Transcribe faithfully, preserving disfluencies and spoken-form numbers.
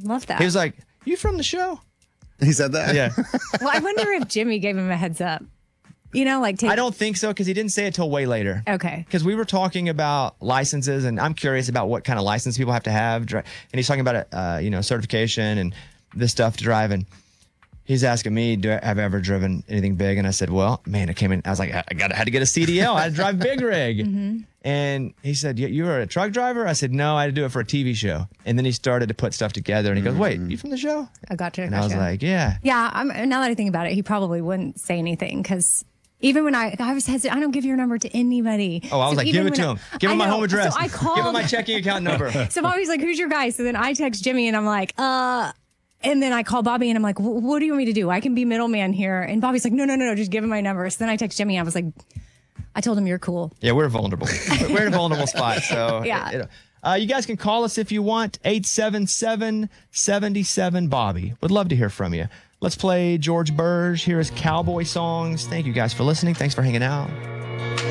Love that. He was like, "You from the show?" He said that? Yeah. Well, I wonder if Jimmy gave him a heads up. You know, like take. I don't think so because he didn't say it till way later. Okay. Because we were talking about licenses, and I'm curious about what kind of license people have to have. dri- And he's talking about, uh, you know, certification and this stuff to drive. And he's asking me, do I have I ever driven anything big? And I said, well, man, I came in. I was like, I got had to get a C D L. I had to drive big rig. Mm-hmm. And he said, you, you were a truck driver? I said, no, I had to do it for a T V show. And then he started to put stuff together. And he goes, wait, you from the show? I got you. And I was like, yeah. Yeah, I'm, now that I think about it, he probably wouldn't say anything because even when I, I was hesitant, I don't give your number to anybody. Oh, I was So like, even give it when to I- him. Give I him my know. home address. So I called. Give him my checking account number. So Bobby's like, who's your guy? So then I text Jimmy and I'm like, uh, and then I call Bobby and I'm like, what do you want me to do? I can be middleman here. And Bobby's like, no, no, no, no, just give him my number. So then I text Jimmy and I was like, I told him you're cool. Yeah, we're vulnerable. We're in a vulnerable spot. So Yeah. you know. Uh, you guys can call us if you want. eight seven seven, seven seven, Bobby. Would love to hear from you. Let's play George Burge. Here is Cowboy Songs. Thank you guys for listening. Thanks for hanging out.